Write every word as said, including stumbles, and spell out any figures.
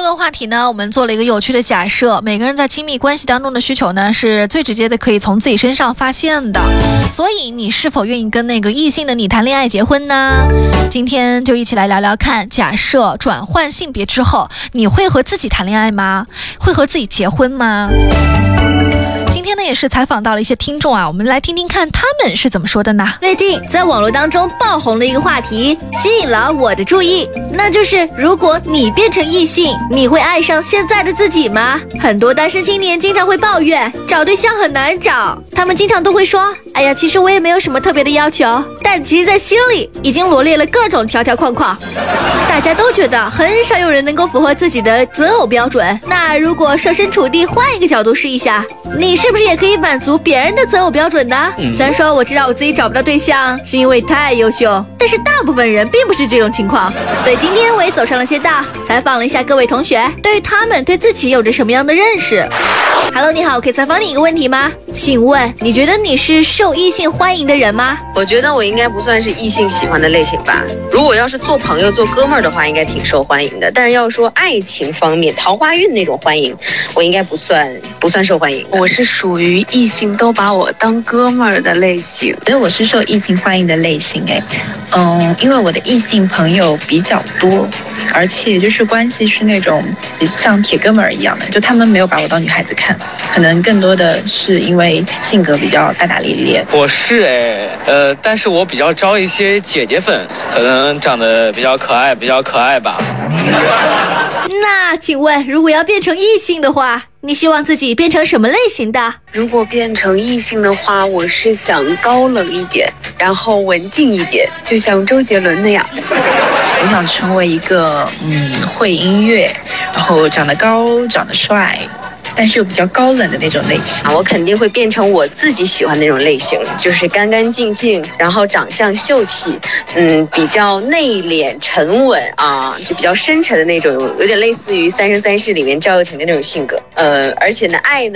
个话题呢，我们做了一个有趣的假设，每个人在亲密关系当中的需求呢，是最直接的可以从自己身上发现的。所以你是否愿意跟那个异性的你谈恋爱结婚呢？今天就一起来聊聊看，假设转换性别之后，你会和自己谈恋爱吗？会和自己结婚吗？今天呢也是采访到了一些听众啊，我们来听听看他们是怎么说的呢？ 最近在网络当中爆红的一个话题吸引了我的注意，那就是如果你变成异性，你会爱上现在的自己吗？很多单身青年经常会抱怨找对象很难找，他们经常都会说，哎呀，其实我也没有什么特别的要求，但其实在心里已经罗列了各种条条框框。大家都觉得很少有人能够符合自己的择偶标准，那如果设身处地换一个角度试一下，你是不是也可以满足别人的择偶标准呢？嗯、虽然说我知道我自己找不到对象是因为太优秀，但是大部分人并不是这种情况。所以今天我也走上了街道，采访了一下各位同学，对于他们对自己有着什么样的认识。Hello， 你好，可以采访你一个问题吗？请问你觉得你是受异性欢迎的人吗？ 我觉得我应该不算是异性喜欢的类型吧。如果要是做朋友做哥们儿的话，应该挺受欢迎的。但是要说爱情方面桃花运那种欢迎，我应该不算不算受欢迎的。 我是属于异性都把我当哥们儿的类型，所以我是受异性欢迎的类型。哎，嗯，因为我的异性朋友比较多，而且就是关系是那种像铁哥们儿一样的，就他们没有把我当女孩子看，可能更多的是因为性格比较大大咧咧。 我是哎，呃，但是我比较招一些姐姐粉，可能长得比较可爱，比较可爱吧。 那请问，如果要变成异性的话，你希望自己变成什么类型的？ 如果变成异性的话，我是想高冷一点，然后文静一点，就像周杰伦那样。我想成为一个嗯会音乐，然后长得高、长得帅，但是又比较高冷的那种类型。 我肯定会变成我自己喜欢那种类型，就是干干净净，然后长相秀气，嗯，比较内敛沉稳啊，就比较深沉的那种，有点类似于《三生三世》里面赵又廷的那种性格。呃，而且呢，爱呢。